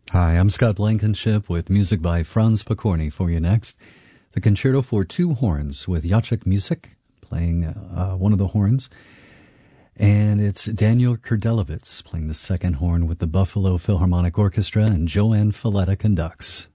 Hi, I'm Scott Blankenship with music by Franz Pokorny for you next. The Concerto for Two Horns with Jacek Music playing one of the horns. And it's Daniel Kurdelowitz playing the second horn with the Buffalo Philharmonic Orchestra, and Joanne Falletta conducts.